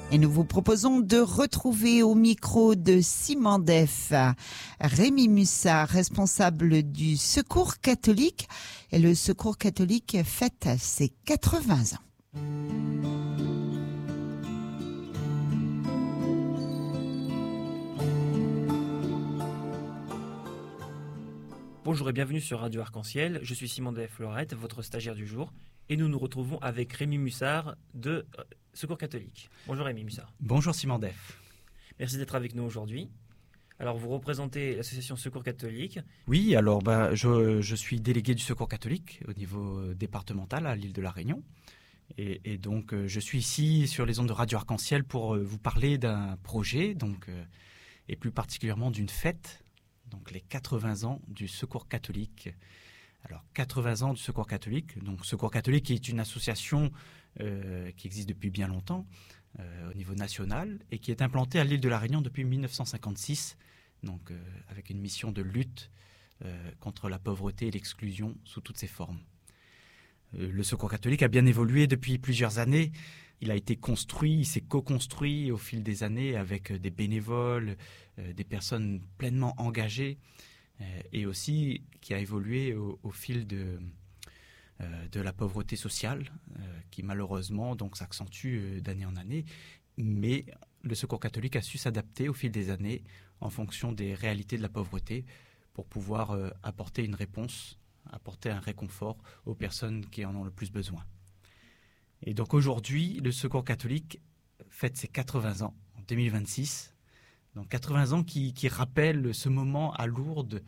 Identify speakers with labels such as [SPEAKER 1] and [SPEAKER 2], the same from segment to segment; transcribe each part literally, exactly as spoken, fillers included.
[SPEAKER 1] Et nous vous proposons de retrouver au micro de Simandef Rémi Mussard, responsable du Secours catholique. Et le Secours catholique fête ses quatre-vingts ans.
[SPEAKER 2] Bonjour et bienvenue sur Radio Arc-en-Ciel. Je suis Simandef Lorette, votre stagiaire du jour. Et nous nous retrouvons avec Rémi Mussard de Secours catholique. Bonjour Rémi Mussard.
[SPEAKER 3] Bonjour Simandef.
[SPEAKER 2] Merci d'être avec nous aujourd'hui. Alors vous représentez l'association Secours catholique.
[SPEAKER 3] Oui, alors bah, je, je suis délégué du Secours catholique au niveau départemental à l'île de la Réunion. Et, et donc je suis ici sur les ondes de Radio Arc-en-Ciel pour vous parler d'un projet, donc, et plus particulièrement d'une fête, donc les quatre-vingts ans du Secours catholique. Alors quatre-vingts ans du Secours catholique, donc Secours catholique est une association euh, qui existe depuis bien longtemps euh, au niveau national et qui est implantée à l'île de la Réunion depuis mille neuf cent cinquante-six, donc euh, avec une mission de lutte euh, contre la pauvreté et l'exclusion sous toutes ses formes. Euh, le Secours catholique a bien évolué depuis plusieurs années. Il a été construit, il s'est co-construit au fil des années avec des bénévoles, euh, des personnes pleinement engagées, euh, et aussi qui a évolué au, au fil de, euh, de la pauvreté sociale, euh, qui malheureusement donc s'accentue euh, d'année en année. Mais le Secours catholique a su s'adapter au fil des années en fonction des réalités de la pauvreté pour pouvoir euh, apporter une réponse, apporter un réconfort aux personnes qui en ont le plus besoin. Et donc aujourd'hui, le Secours catholique fête ses quatre-vingts ans en deux mille vingt-six. Donc quatre-vingts ans qui, qui rappellent ce moment à Lourdes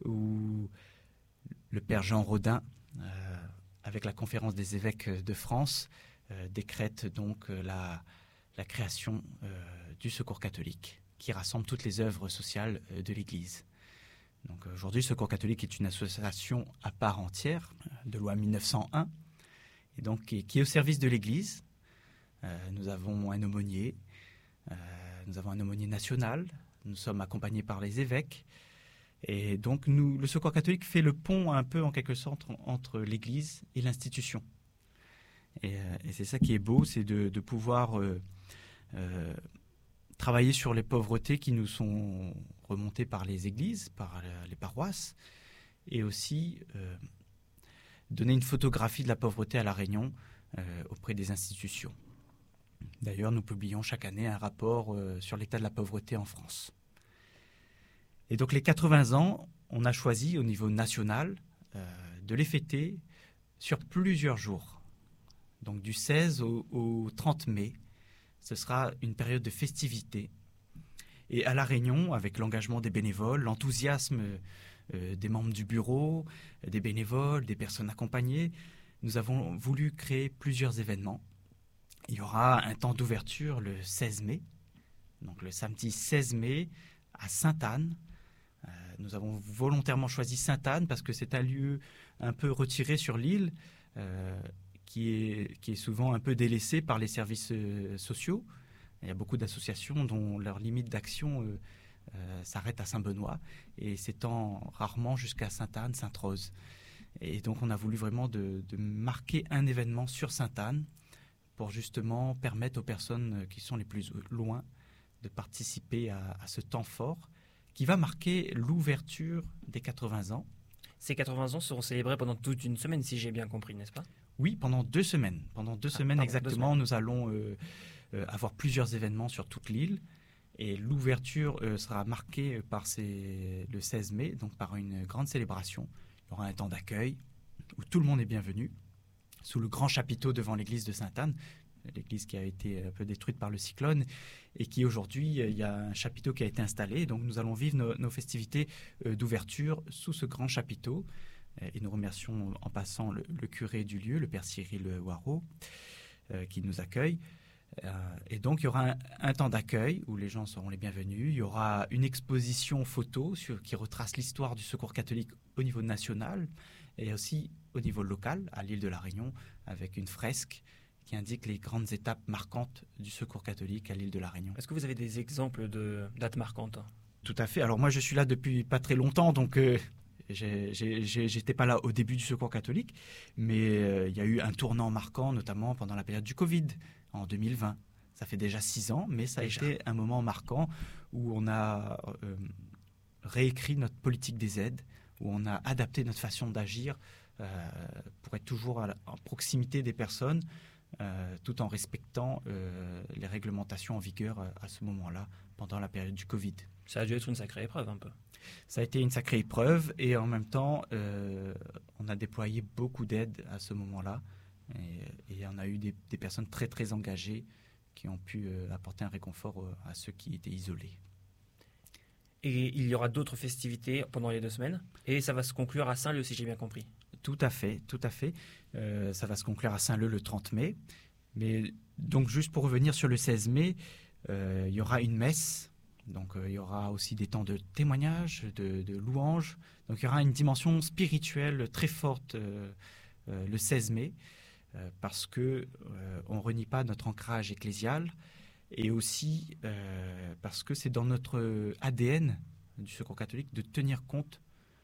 [SPEAKER 3] où le père Jean Rodin, euh, avec la conférence des évêques de France, euh, décrète donc euh, la, la création euh, du Secours catholique qui rassemble toutes les œuvres sociales euh, de l'Église. Donc aujourd'hui, le Secours catholique est une association à part entière de loi mille neuf cent un. Et donc, qui, qui est au service de l'Église. Euh, nous avons un aumônier, euh, nous avons un aumônier national, nous sommes accompagnés par les évêques. Et donc, nous, le Secours catholique fait le pont un peu, en quelque sorte, entre l'Église et l'institution. Et, euh, et c'est ça qui est beau, c'est de, de pouvoir euh, euh, travailler sur les pauvretés qui nous sont remontées par les églises, par les paroisses, et aussi Euh, donner une photographie de la pauvreté à La Réunion euh, auprès des institutions. D'ailleurs, nous publions chaque année un rapport euh, sur l'état de la pauvreté en France. Et donc les quatre-vingts ans, on a choisi au niveau national euh, de les fêter sur plusieurs jours. Donc du seize au, au trente mai, ce sera une période de festivité. Et à La Réunion, avec l'engagement des bénévoles, l'enthousiasme Euh, des membres du bureau, euh, des bénévoles, des personnes accompagnées, nous avons voulu créer plusieurs événements. Il y aura un temps d'ouverture le seize mai, donc le samedi seize mai à Sainte-Anne. Euh, nous avons volontairement choisi Sainte-Anne parce que c'est un lieu un peu retiré sur l'île, euh, qui est, qui est souvent un peu délaissé par les services euh, sociaux. Il y a beaucoup d'associations dont leur limite d'action euh, Euh, s'arrête à Saint-Benoît et s'étend rarement jusqu'à Sainte-Anne, Sainte-Rose. Et donc on a voulu vraiment de, de marquer un événement sur Sainte-Anne pour justement permettre aux personnes qui sont les plus loin de participer à, à ce temps fort qui va marquer l'ouverture des quatre-vingts ans.
[SPEAKER 2] Ces quatre-vingts ans seront célébrés pendant toute une semaine, si j'ai bien compris, n'est-ce pas ?
[SPEAKER 3] Oui, pendant deux semaines. Pendant deux ah, semaines pardon, exactement, deux semaines. Nous allons euh, euh, avoir plusieurs événements sur toute l'île. Et l'ouverture euh, sera marquée par ces, le seize mai, donc par une grande célébration. Il y aura un temps d'accueil où tout le monde est bienvenu, sous le grand chapiteau devant l'église de Sainte-Anne, l'église qui a été un peu détruite par le cyclone, et qui aujourd'hui, il y a un chapiteau qui a été installé. Donc nous allons vivre nos, nos festivités euh, d'ouverture sous ce grand chapiteau. Et nous remercions en passant le, le curé du lieu, le père Cyril Waro, euh, qui nous accueille. Euh, et donc, il y aura un, un temps d'accueil où les gens seront les bienvenus. Il y aura une exposition photo sur, qui retrace l'histoire du Secours catholique au niveau national et aussi au niveau local, à l'île de la Réunion, avec une fresque qui indique les grandes étapes marquantes du Secours catholique à l'île de la Réunion.
[SPEAKER 2] Est-ce que vous avez des exemples de dates marquantes ?
[SPEAKER 3] Tout à fait. Alors moi, je suis là depuis pas très longtemps, donc euh, j'ai, j'ai, j'ai, j'étais pas là au début du Secours catholique, mais euh, il y a eu un tournant marquant, notamment pendant la période du Covid, en deux mille vingt. Ça fait déjà six ans, mais ça a
[SPEAKER 2] Déjà.
[SPEAKER 3] été un moment marquant où on a euh, réécrit notre politique des aides, où on a adapté notre façon d'agir euh, pour être toujours à la, en proximité des personnes, euh, tout en respectant euh, les réglementations en vigueur euh, à ce moment-là, pendant la période du Covid.
[SPEAKER 2] Ça a dû être une sacrée épreuve un peu.
[SPEAKER 3] Ça a été une sacrée épreuve et en même temps, euh, on a déployé beaucoup d'aides à ce moment-là et, et on a eu des, des personnes très très engagées qui ont pu euh, apporter un réconfort euh, à ceux qui étaient isolés.
[SPEAKER 2] Et il y aura d'autres festivités pendant les deux semaines et ça va se conclure à Saint-Leu si j'ai bien compris.
[SPEAKER 3] Tout à fait, tout à fait. Euh, ça va se conclure à Saint-Leu le trente mai. Mais donc juste pour revenir sur le seize mai, euh, il y aura une messe. Donc euh, il y aura aussi des temps de témoignages, de, de louanges. Donc il y aura une dimension spirituelle très forte euh, euh, le seize mai euh, parce que euh, on renie pas notre ancrage ecclésial et aussi euh, parce que c'est dans notre A D N du Secours catholique de tenir compte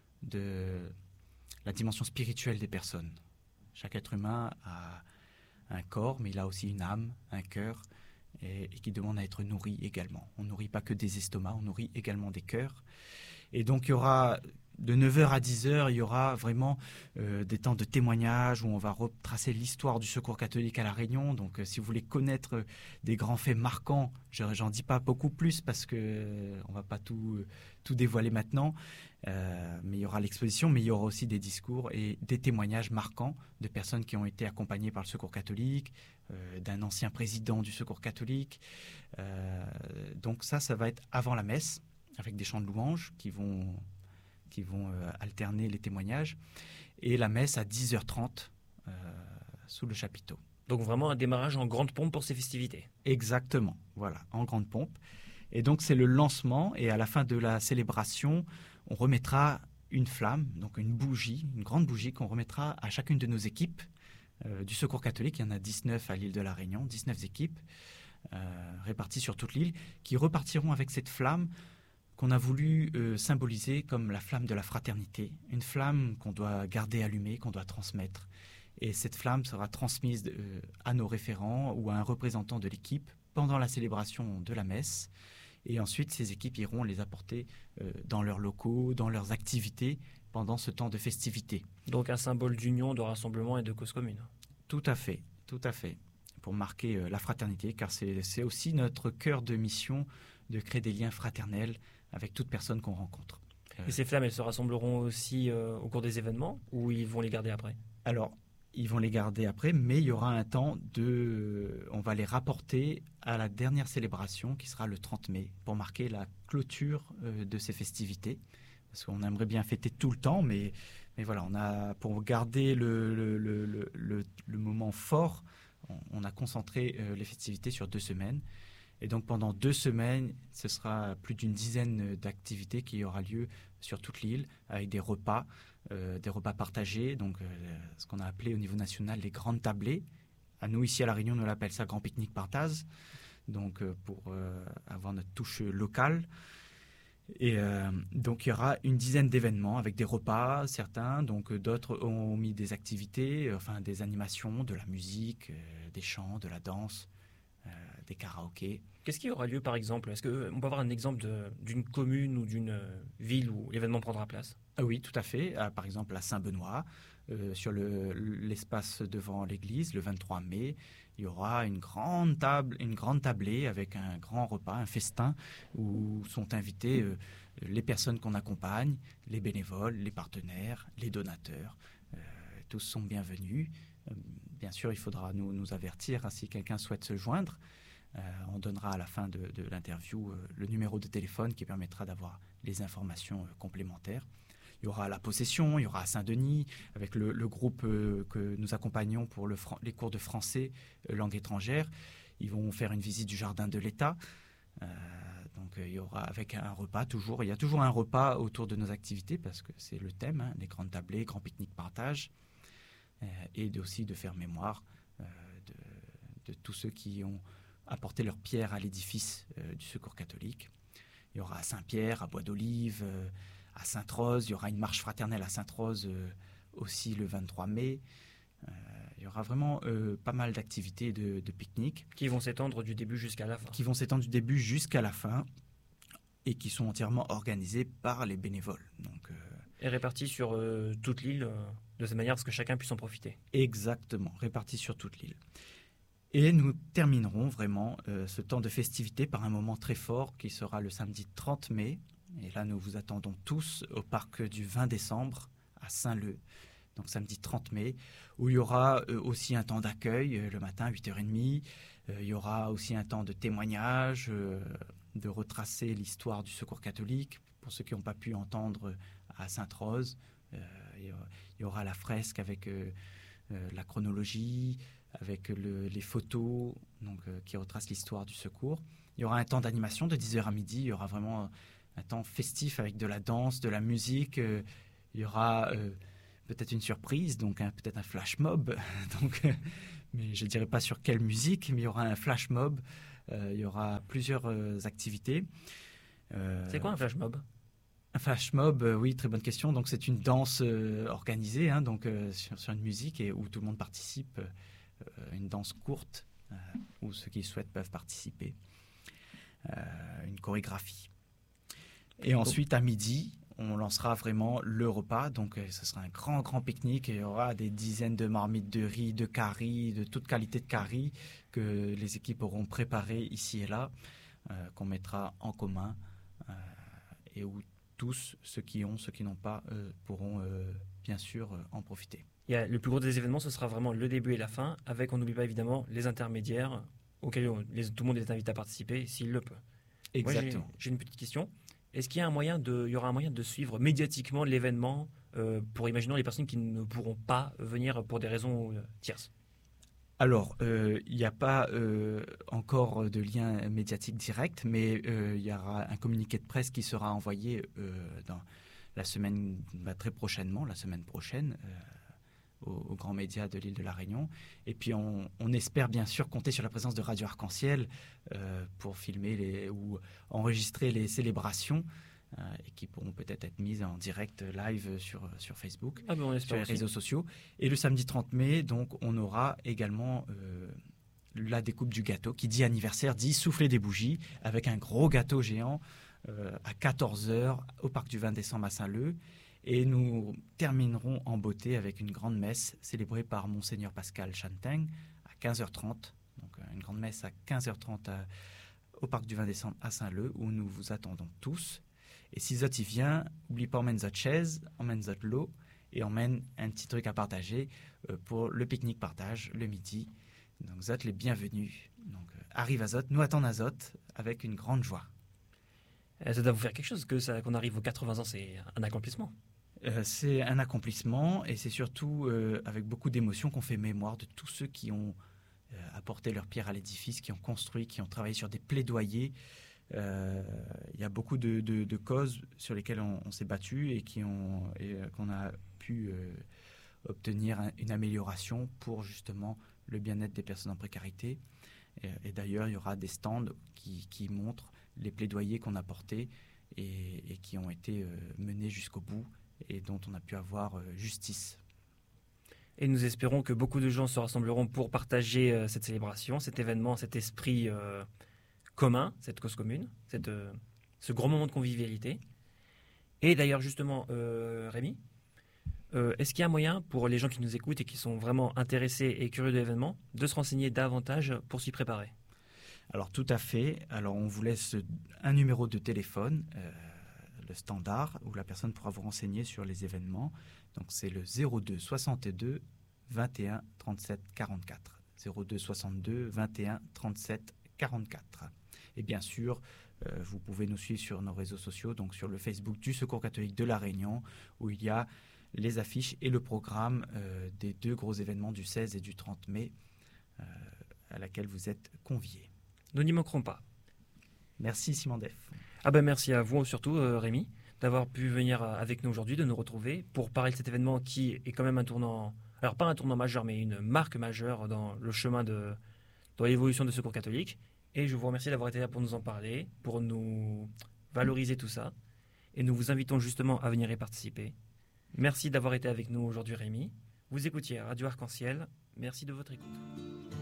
[SPEAKER 3] de la dimension spirituelle des personnes. Chaque être humain a un corps, mais il a aussi une âme, un cœur, et, et qui demande à être nourri également. On ne nourrit pas que des estomacs, on nourrit également des cœurs. Et donc il y aura, de neuf heures à dix heures, il y aura vraiment euh, des temps de témoignage où on va retracer l'histoire du Secours catholique à La Réunion. Donc euh, si vous voulez connaître euh, des grands faits marquants, je n'en dis pas beaucoup plus parce qu'on euh, ne va pas tout, euh, tout dévoiler maintenant. Euh, mais il y aura l'exposition, mais il y aura aussi des discours et des témoignages marquants de personnes qui ont été accompagnées par le Secours catholique, euh, d'un ancien président du Secours catholique. Euh, donc ça, ça va être avant la messe, avec des chants de louanges qui vont, qui vont euh, alterner les témoignages, et la messe à dix heures trente euh, sous le chapiteau.
[SPEAKER 2] Donc vraiment un démarrage en grande pompe pour ces festivités.
[SPEAKER 3] Exactement, voilà, en grande pompe. Et donc c'est le lancement, et à la fin de la célébration, on remettra une flamme, donc une bougie, une grande bougie qu'on remettra à chacune de nos équipes euh, du Secours catholique. Il y en a dix-neuf à l'île de La Réunion, dix-neuf équipes euh, réparties sur toute l'île, qui repartiront avec cette flamme qu'on a voulu euh, symboliser comme la flamme de la fraternité, une flamme qu'on doit garder allumée, qu'on doit transmettre. Et cette flamme sera transmise euh, à nos référents ou à un représentant de l'équipe pendant la célébration de la messe. Et ensuite, ces équipes iront les apporter euh, dans leurs locaux, dans leurs activités, pendant ce temps de festivité.
[SPEAKER 2] Donc un symbole d'union, de rassemblement et de cause commune.
[SPEAKER 3] Tout à fait, tout à fait. Pour marquer euh, la fraternité, car c'est, c'est aussi notre cœur de mission de créer des liens fraternels avec toute personne qu'on rencontre. Euh,
[SPEAKER 2] Et ces flammes, elles se rassembleront aussi euh, au cours des événements ou ils vont les garder après?
[SPEAKER 3] Alors, ils vont les garder après, mais il y aura un temps de... On va les rapporter à la dernière célébration qui sera le trente mai pour marquer la clôture euh, de ces festivités. Parce qu'on aimerait bien fêter tout le temps, mais, mais voilà, on a, pour garder le, le, le, le, le, le moment fort, on, on a concentré euh, les festivités sur deux semaines. Et donc pendant deux semaines, ce sera plus d'une dizaine d'activités qui aura lieu sur toute l'île avec des repas, euh, des repas partagés, donc euh, ce qu'on a appelé au niveau national les grandes tablées. À nous ici à La Réunion, on l'appelle ça grand pique-nique partaz, donc euh, pour euh, avoir notre touche locale. Et euh, donc il y aura une dizaine d'événements avec des repas, certains, donc euh, d'autres ont mis des activités, euh, enfin des animations, de la musique, euh, des chants, de la danse. Euh, des karaokés.
[SPEAKER 2] Qu'est-ce qui aura lieu par exemple? Est-ce qu'on peut avoir un exemple de, d'une commune ou d'une euh, ville où l'événement prendra place?
[SPEAKER 3] Ah oui, tout à fait. Ah, par exemple, à Saint-Benoît, euh, sur le, l'espace devant l'église, le vingt-trois mai, il y aura une grande table, une grande tablée avec un grand repas, un festin, où sont invités euh, les personnes qu'on accompagne, les bénévoles, les partenaires, les donateurs. Euh, tous sont bienvenus. Euh, bien sûr, il faudra nous, nous avertir hein, si quelqu'un souhaite se joindre. Euh, on donnera à la fin de, de l'interview euh, le numéro de téléphone qui permettra d'avoir les informations euh, complémentaires. Il y aura la possession, il y aura à Saint-Denis, avec le, le groupe euh, que nous accompagnons pour le, les cours de français, euh, langue étrangère. Ils vont faire une visite du jardin de l'État. Euh, donc euh, il y aura avec un repas toujours. Il y a toujours un repas autour de nos activités parce que c'est le thème, hein, les grandes tablées, grands pique-niques partage, euh, et de, aussi de faire mémoire euh, de, de tous ceux qui ont apporté leur pierre à l'édifice euh, du Secours catholique. Il y aura à Saint-Pierre, à Bois d'Olive, euh, à Sainte-Rose. Il y aura une marche fraternelle à Sainte-Rose euh, aussi le vingt-trois mai. Euh, il y aura vraiment euh, pas mal d'activités de, de pique-nique.
[SPEAKER 2] Qui vont s'étendre du début jusqu'à la fin.
[SPEAKER 3] Qui vont s'étendre du début jusqu'à la fin et qui sont entièrement organisées par les bénévoles. Donc, euh,
[SPEAKER 2] et répartis sur euh, toute l'île, euh, de cette manière à ce que chacun puisse en profiter.
[SPEAKER 3] Exactement, répartis sur toute l'île. Et nous terminerons vraiment euh, ce temps de festivité par un moment très fort qui sera le samedi trente mai. Et là, nous vous attendons tous au parc du vingt décembre à Saint-Leu. Donc samedi trente mai, où il y aura euh, aussi un temps d'accueil euh, le matin à huit heures trente. Euh, il y aura aussi un temps de témoignage, euh, de retracer l'histoire du Secours catholique. Pour ceux qui n'ont pas pu entendre à Sainte-Rose, euh, il y aura la fresque avec euh, euh, la chronologie, avec le, les photos donc, euh, qui retracent l'histoire du Secours. Il y aura un temps d'animation de dix heures à midi. Il y aura vraiment un temps festif avec de la danse, de la musique. Euh, il y aura euh, peut-être une surprise, donc un, peut-être un flash mob. donc, euh, mais je ne dirais pas sur quelle musique, mais il y aura un flash mob. Euh, il y aura plusieurs euh, activités.
[SPEAKER 2] Euh, C'est quoi un flash mob ?
[SPEAKER 3] Un flash mob, euh, oui, très bonne question. Donc c'est une danse euh, organisée, hein, donc euh, sur, sur une musique et où tout le monde participe. Euh, une danse courte euh, où ceux qui souhaitent peuvent participer. Euh, une chorégraphie. Et ensuite à midi, on lancera vraiment le repas. Donc euh, ce sera un grand grand pique-nique et il y aura des dizaines de marmites de riz, de curry, de toute qualité de curry que les équipes auront préparées ici et là, euh, qu'on mettra en commun euh, et où tous, ceux qui ont, ceux qui n'ont pas, euh, pourront euh, bien sûr euh, en profiter.
[SPEAKER 2] Il y a, le plus gros des événements, ce sera vraiment le début et la fin, avec, on n'oublie pas évidemment, les intermédiaires auxquels on, les, tout le monde est invité à participer s'il le peut.
[SPEAKER 3] Exactement.
[SPEAKER 2] Moi, j'ai, j'ai une petite question. Est-ce qu'il y a un moyen de, il y aura un moyen de suivre médiatiquement l'événement euh, pour, imaginons, les personnes qui ne pourront pas venir pour des raisons euh, tierces ?
[SPEAKER 3] Alors, euh, il n'y a pas euh, encore de lien médiatique direct, mais euh, il y aura un communiqué de presse qui sera envoyé euh, dans la semaine, bah, très prochainement, la semaine prochaine, euh, aux, aux grands médias de l'île de la Réunion. Et puis, on, on espère bien sûr compter sur la présence de Radio Arc-en-Ciel euh, pour filmer les, ou enregistrer les célébrations. Euh, et qui pourront peut-être être mises en direct live sur, sur Facebook,
[SPEAKER 2] ah ben on
[SPEAKER 3] sur les
[SPEAKER 2] aussi.
[SPEAKER 3] réseaux sociaux. Et le samedi trente mai, donc, on aura également euh, la découpe du gâteau, qui dit anniversaire, dit souffler des bougies, avec un gros gâteau géant euh, à quatorze heures au parc du vingt décembre à Saint-Leu. Et nous terminerons en beauté avec une grande messe célébrée par Monseigneur Pascal Chanteng à quinze heures trente. Donc une grande messe à quinze heures trente à, au parc du vingt décembre à Saint-Leu, où nous vous attendons tous. Et si Zot y vient, n'oublie pas, emmène Zot chaise, emmène Zot l'eau et emmène un petit truc à partager euh, pour le pique-nique partage le midi. Donc Zot les bienvenus. Donc euh, arrive à Zot, nous attendons à Zot avec une grande joie.
[SPEAKER 2] Ça doit vous faire quelque chose que ça, qu'on arrive aux quatre-vingts ans, c'est un accomplissement.
[SPEAKER 3] Euh, c'est un accomplissement et c'est surtout euh, avec beaucoup d'émotion qu'on fait mémoire de tous ceux qui ont euh, apporté leur pierre à l'édifice, qui ont construit, qui ont travaillé sur des plaidoyers. Il euh, y a beaucoup de, de, de causes sur lesquelles on, on s'est battu et, qui ont, et euh, qu'on a pu euh, obtenir un, une amélioration pour justement le bien-être des personnes en précarité. Et, et d'ailleurs, il y aura des stands qui, qui montrent les plaidoyers qu'on a portés et, et qui ont été euh, menés jusqu'au bout et dont on a pu avoir euh, justice.
[SPEAKER 2] Et nous espérons que beaucoup de gens se rassembleront pour partager euh, cette célébration, cet événement, cet esprit euh, commun, cette cause commune, cette, euh, ce grand moment de convivialité. Et d'ailleurs, justement, euh, Rémi, euh, est-ce qu'il y a un moyen pour les gens qui nous écoutent et qui sont vraiment intéressés et curieux de l'événement de se renseigner davantage pour s'y préparer ?
[SPEAKER 3] Alors tout à fait. Alors on vous laisse un numéro de téléphone, euh, le standard, où la personne pourra vous renseigner sur les événements. Donc c'est le zéro deux soixante-deux vingt et un trente-sept quarante-quatre. zéro deux soixante-deux vingt et un trente-sept quarante-quatre. Et bien sûr, euh, vous pouvez nous suivre sur nos réseaux sociaux, donc sur le Facebook du Secours catholique de La Réunion, où il y a les affiches et le programme euh, des deux gros événements du seize et du trente mai, euh, à laquelle vous êtes conviés.
[SPEAKER 2] Nous n'y manquerons pas.
[SPEAKER 3] Merci Simon Def.
[SPEAKER 2] Ah ben merci à vous surtout euh, Rémi d'avoir pu venir avec nous aujourd'hui, de nous retrouver pour parler de cet événement qui est quand même un tournant, alors pas un tournant majeur mais une marque majeure dans le chemin de dans l'évolution de Secours catholique. Et je vous remercie d'avoir été là pour nous en parler, pour nous valoriser tout ça. Et nous vous invitons justement à venir y participer. Merci d'avoir été avec nous aujourd'hui Rémi. Vous écoutiez Radio Arc-en-Ciel, Merci de votre écoute.